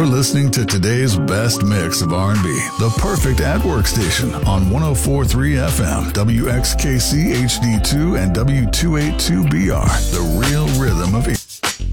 You're listening to today's best mix of R&B, the perfect at-work station on 104.3 FM, WXKC HD2 and W282BR, the real rhythm of